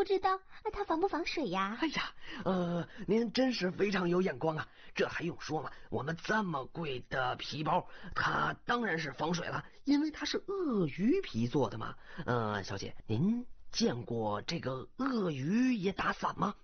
不知道它防不防水呀？ 哎呀，您真是非常有眼光啊！这还用说吗？我们这么贵的皮包，它当然是防水了，因为它是鳄鱼皮做的嘛。小姐，您见过这个鳄鱼也打伞吗？